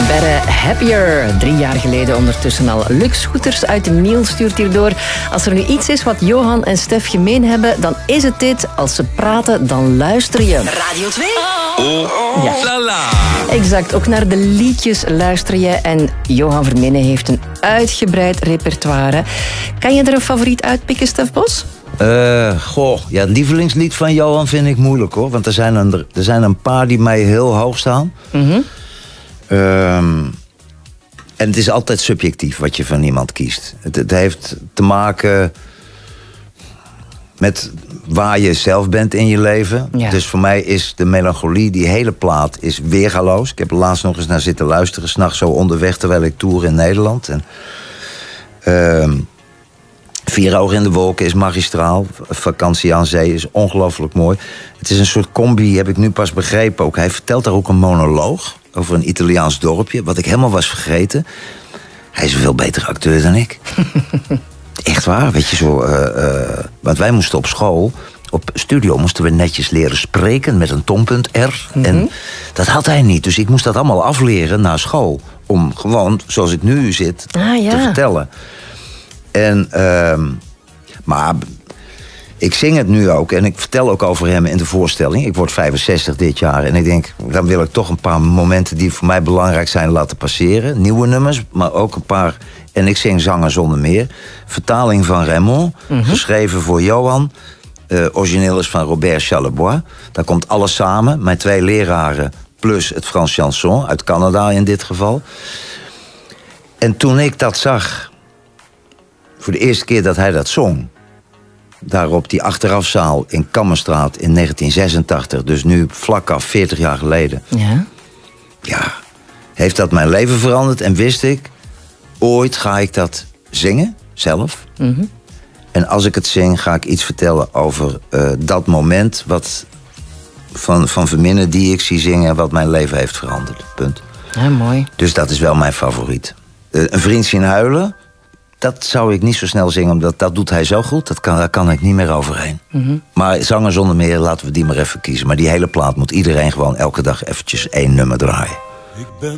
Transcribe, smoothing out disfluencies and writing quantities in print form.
Berre Happier. 3 jaar geleden ondertussen al. Lux Scooters uit de Miel stuurt hierdoor. Als er nu iets is wat Johan en Stef gemeen hebben, dan is het dit. Als ze praten, dan luister je. Radio 2. Ja. Lala. Exact, ook naar de liedjes luister je. En Johan Vermenne heeft een uitgebreid repertoire. Kan je er een favoriet uitpikken, Stef Bos? Ja, het lievelingslied van Johan vind ik moeilijk, hoor. Want er zijn een paar die mij heel hoog staan. En het is altijd subjectief wat je van iemand kiest. Het heeft te maken met waar je zelf bent in je leven. Ja. Dus voor mij is de melancholie, die hele plaat, is weergaloos. Ik heb er laatst nog eens naar zitten luisteren, 's nachts zo onderweg terwijl ik toer in Nederland. En 4 ogen in de wolken is magistraal. Vakantie aan zee is ongelooflijk mooi. Het is een soort combi, heb ik nu pas begrepen ook. Hij vertelt daar ook een monoloog over een Italiaans dorpje, wat ik helemaal was vergeten. Hij is een veel betere acteur dan ik. Echt waar, weet je zo. Want wij moesten op school, op studio moesten we netjes leren spreken met een tongpunt R. En dat had hij niet. Dus ik moest dat allemaal afleren na school. Om gewoon, zoals ik nu zit, te vertellen. Maar ik zing het nu ook en ik vertel ook over hem in de voorstelling. Ik word 65 dit jaar en ik denk, dan wil ik toch een paar momenten die voor mij belangrijk zijn laten passeren. Nieuwe nummers, maar ook een paar. En ik zing Zanger zonder meer. Vertaling van Raymond, geschreven voor Johan. Origineel is van Robert Charlebois. Daar komt alles samen. Mijn 2 leraren plus het Frans chanson, uit Canada in dit geval. En toen ik dat zag, voor de eerste keer dat hij dat zong, daar op die achterafzaal in Kammerstraat in 1986, dus nu vlak af 40 jaar geleden. Ja, heeft dat mijn leven veranderd en wist ik, ooit ga ik dat zingen, zelf. En als ik het zing, ga ik iets vertellen over dat moment wat van Vermenne die ik zie zingen, wat mijn leven heeft veranderd. Punt. Ja, mooi. Dus dat is wel mijn favoriet. Een vriend zien huilen, dat zou ik niet zo snel zingen, omdat dat doet hij zo goed. Daar kan ik niet meer overheen. Maar Zanger zonder meer, laten we die maar even kiezen. Maar die hele plaat moet iedereen gewoon elke dag eventjes 1 nummer draaien.